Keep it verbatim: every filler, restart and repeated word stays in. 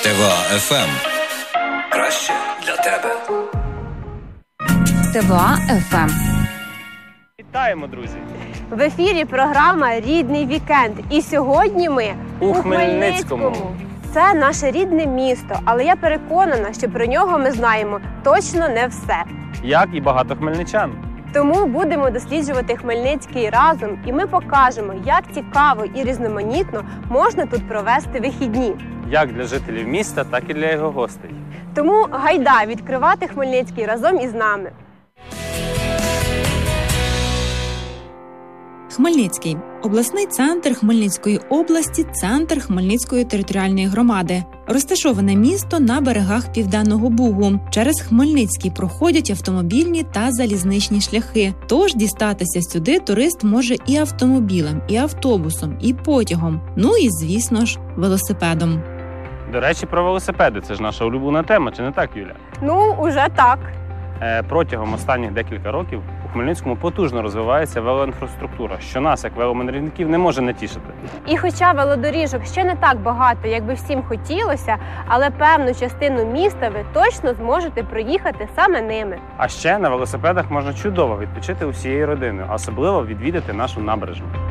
ТВА еф ем. Краще для тебе. ТВА еф ем. Вітаємо, друзі! В ефірі програма «Рідний вікенд». І сьогодні ми у, у Хмельницькому. Хмельницькому. Це наше рідне місто, але я переконана, що про нього ми знаємо точно не все. Як і багато хмельничан. Тому будемо досліджувати Хмельницький разом, і ми покажемо, як цікаво і різноманітно можна тут провести вихідні. Як для жителів міста, так і для його гостей. Тому гайда відкривати Хмельницький разом із нами. Хмельницький – обласний центр Хмельницької області, центр Хмельницької територіальної громади. Розташоване місто на берегах Південного Бугу. Через Хмельницький проходять автомобільні та залізничні шляхи. Тож дістатися сюди турист може і автомобілем, і автобусом, і потягом. Ну і, звісно ж, велосипедом. До речі, про велосипеди – це ж наша улюблена тема, чи не так, Юля? Ну, уже так. Е, протягом останніх декілька років у Хмельницькому потужно розвивається велоінфраструктура, що нас, як веломандрівників, не може не тішити. І хоча велодоріжок ще не так багато, як би всім хотілося, але певну частину міста ви точно зможете проїхати саме ними. А ще на велосипедах можна чудово відпочити усією родиною, а особливо відвідати нашу набережну.